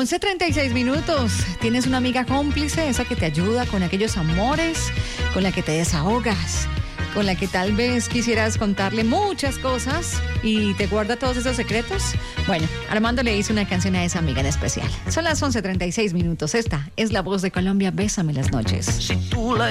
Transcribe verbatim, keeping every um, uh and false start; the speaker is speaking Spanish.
once treinta y seis minutos. ¿Tienes una amiga cómplice, esa que te ayuda con aquellos amores, con la que te desahogas, con la que tal vez quisieras contarle muchas cosas y te guarda todos esos secretos? Bueno, Armando le hizo una canción a esa amiga en especial. Son las once treinta y seis minutos. Esta es La Voz de Colombia. Bésame las noches. Si tú la